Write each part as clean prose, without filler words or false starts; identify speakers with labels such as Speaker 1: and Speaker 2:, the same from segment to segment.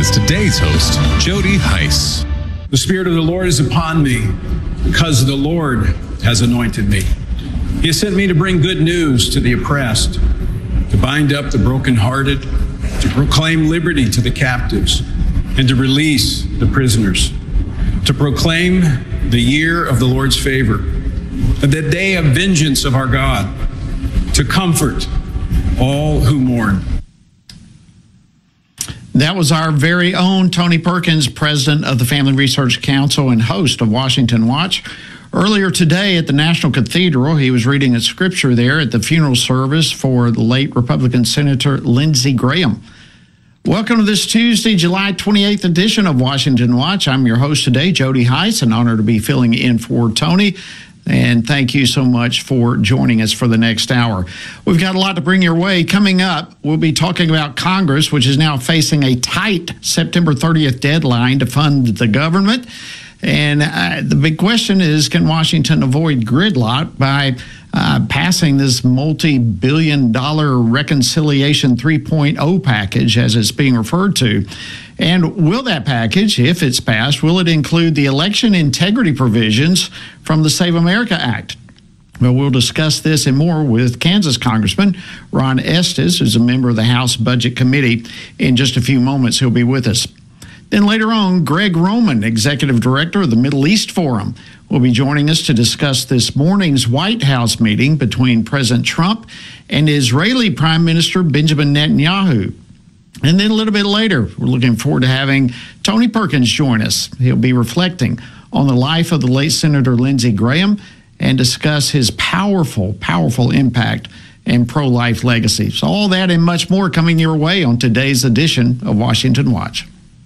Speaker 1: is today's host, Jody Heiss.
Speaker 2: The Spirit of the Lord is upon me because the Lord has anointed me. He has sent me to bring good news to the oppressed, to bind up the brokenhearted, to proclaim liberty to the captives, and to release the prisoners, to proclaim the year of the Lord's favor, the day of vengeance of our God, to comfort all who mourn.
Speaker 3: That was our very own Tony Perkins, president of the Family Research Council and host of Washington Watch. Earlier today at the National Cathedral, he was reading a scripture there at the funeral service for the late Republican Senator Lindsey Graham. Welcome to this Tuesday, July 28th edition of Washington Watch. I'm your host today, Jody Heiss, an honor to be filling in for Tony. And thank you so much for joining us for the next hour. We've got a lot to bring your way. Coming up, we'll be talking about Congress, which is now facing a tight September 30th deadline to fund the government. And the big question is, can Washington avoid gridlock by passing this multi-billion-dollar Reconciliation 3.0 package, as it's being referred to? And will that package, if it's passed, will it include the election integrity provisions from the Save America Act? Well, we'll discuss this and more with Kansas Congressman Ron Estes, who's a member of the House Budget Committee. In just a few moments, he'll be with us. Then later on, Greg Roman, Executive Director of the Middle East Forum, will be joining us to discuss this morning's White House meeting between President Trump and Israeli Prime Minister Benjamin Netanyahu. And then a little bit later, we're looking forward to having Tony Perkins join us. He'll be reflecting on the life of the late Senator Lindsey Graham and discuss his powerful impact and pro-life legacy. So all that and much more coming your way on today's edition of Washington Watch.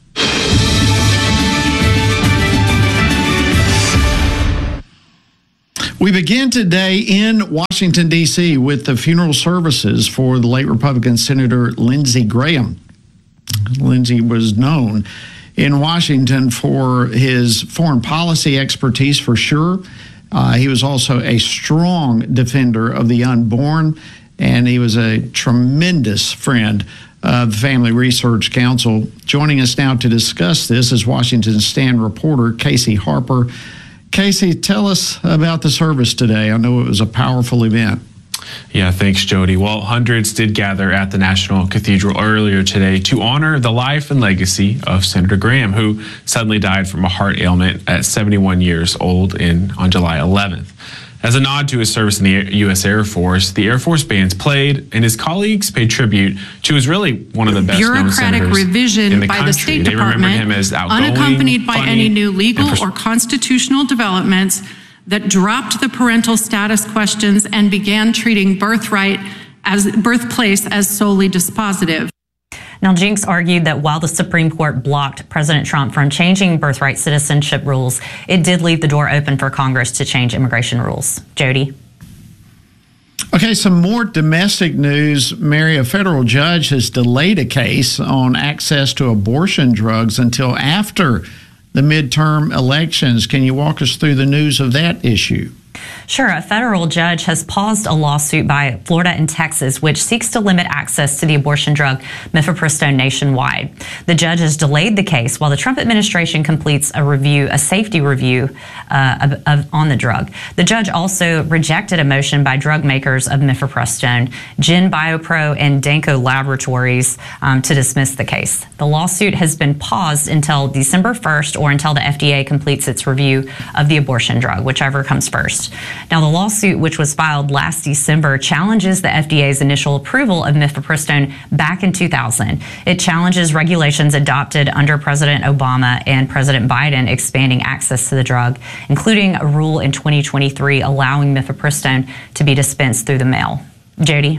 Speaker 3: We begin today in Washington, D.C. with the funeral services for the late Republican Senator Lindsey Graham. Lindsey was known in Washington for his foreign policy expertise, for sure. He was also a strong defender of the unborn, and he was a tremendous friend of the Family Research Council. Joining us now to discuss this is Washington Stand reporter Casey Harper. Casey, tell us about the service today. I know it was a powerful event.
Speaker 4: Yeah, thanks, Jody. Well, hundreds did gather at the National Cathedral earlier today to honor the life and legacy of Senator Graham, who suddenly died from a heart ailment at 71 years old on July 11th. As a nod to his service in the U.S. Air Force, the Air Force bands played, and his colleagues paid tribute to who is really one of the best-known senators
Speaker 5: revision
Speaker 4: in the
Speaker 5: by
Speaker 4: country.
Speaker 5: the State
Speaker 4: They
Speaker 5: Department,
Speaker 4: remembered him as outgoing,
Speaker 5: unaccompanied by
Speaker 4: funny,
Speaker 5: any new legal or constitutional developments that dropped the parental status questions and began treating birthplace as solely dispositive.
Speaker 6: Now, Jinks argued that while the Supreme Court blocked President Trump from changing birthright citizenship rules, it did leave the door open for Congress to change immigration rules. Jody?
Speaker 3: Okay, some more domestic news. Mary, a federal judge has delayed a case on access to abortion drugs until after the midterm elections. Can you walk us through the news of that issue?
Speaker 6: Sure. A federal judge has paused a lawsuit by Florida and Texas, which seeks to limit access to the abortion drug mifepristone nationwide. The judge has delayed the case while the Trump administration completes a safety review on the drug. The judge also rejected a motion by drug makers of mifepristone, Gen Biopro and Danco Laboratories, to dismiss the case. The lawsuit has been paused until December 1st or until the FDA completes its review of the abortion drug, whichever comes first. Now, the lawsuit, which was filed last December, challenges the FDA's initial approval of mifepristone back in 2000. It challenges regulations adopted under President Obama and President Biden expanding access to the drug, including a rule in 2023 allowing mifepristone to be dispensed through the mail. Jody?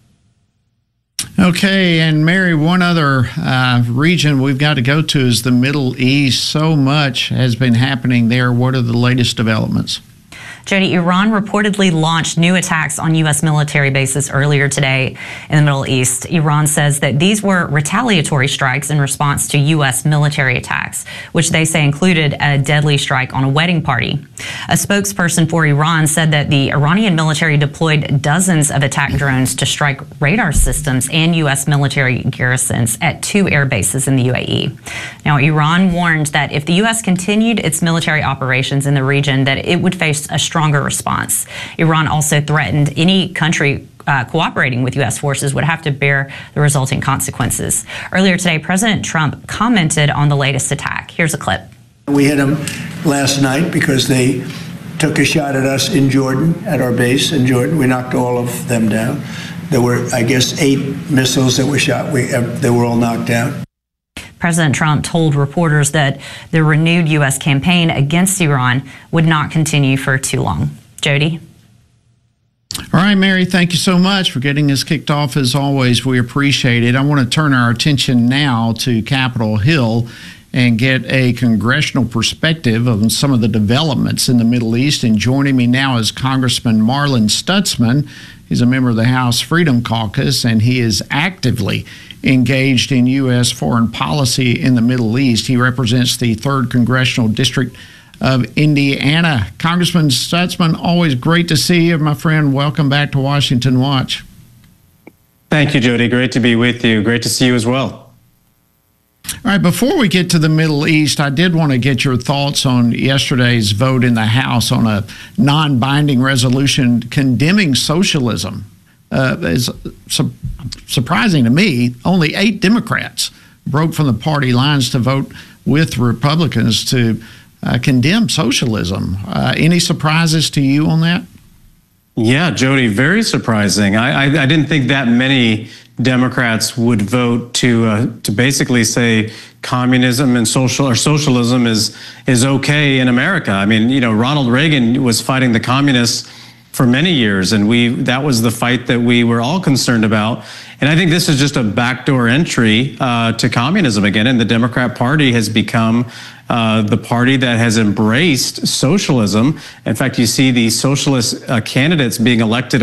Speaker 3: Okay, and Mary, one other region we've got to go to is the Middle East. So much has been happening there. What are the latest developments?
Speaker 6: Jody, Iran reportedly launched new attacks on U.S. military bases earlier today in the Middle East. Iran says that these were retaliatory strikes in response to U.S. military attacks, which they say included a deadly strike on a wedding party. A spokesperson for Iran said that the Iranian military deployed dozens of attack drones to strike radar systems and U.S. military garrisons at 2 air bases in the UAE. Now, Iran warned that if the U.S. continued its military operations in the region, that it would face a stronger response. Iran also threatened any country cooperating with U.S. forces would have to bear the resulting consequences. Earlier today, President Trump commented on the latest attack. Here's a clip.
Speaker 7: We hit them last night because they took a shot at us in Jordan, at our base in Jordan. We knocked all of them down. There were, I guess, 8 missiles that were shot. They were all knocked down.
Speaker 6: President Trump told reporters that the renewed U.S. campaign against Iran would not continue for too long. Jody?
Speaker 3: All right, Mary, thank you so much for getting us kicked off. As always, we appreciate it. I want to turn our attention now to Capitol Hill and get a congressional perspective on some of the developments in the Middle East. And joining me now is Congressman Marlin Stutzman. He's a member of the House Freedom Caucus, and he is actively engaged in U.S. foreign policy in the Middle East. He represents the 3rd Congressional District of Indiana. Congressman Stutzman, always great to see you, my friend. Welcome back to Washington Watch.
Speaker 8: Thank you, Jody. Great to be with you. Great to see you as well.
Speaker 3: All right, before we get to the Middle East, I did want to get your thoughts on yesterday's vote in the House on a non-binding resolution condemning socialism. It's surprising to me, only 8 Democrats broke from the party lines to vote with Republicans to condemn socialism. Any surprises to you on that?
Speaker 8: Yeah, Jody, very surprising. I didn't think that many Democrats would vote to basically say communism and socialism is okay in America. I mean, you know, Ronald Reagan was fighting the communists for many years, and that was the fight that we were all concerned about. And I think this is just a backdoor entry to communism again, and the Democrat Party has become the party that has embraced socialism. In fact, you see the socialist candidates being elected